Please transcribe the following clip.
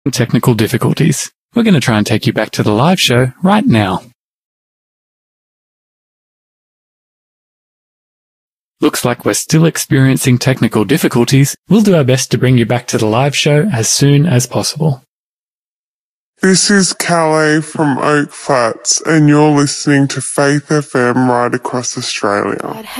Technical difficulties. We're going to try and take you back to the live show right now. Looks like we're still experiencing technical difficulties. We'll do our best to bring you back to the live show as soon as possible. This is Calais from Oak Flats, and you're listening to Faith FM right across Australia.